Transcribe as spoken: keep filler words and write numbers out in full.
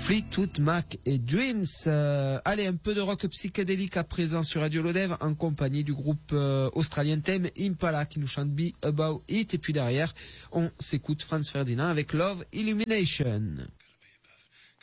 Fleetwood Mac et Dreams. Euh, allez, un peu de rock psychédélique à présent sur Radio Lodève en compagnie du groupe euh, australien Tame Impala qui nous chante Be About It. Et puis derrière, on s'écoute Franz Ferdinand avec Love Illumination.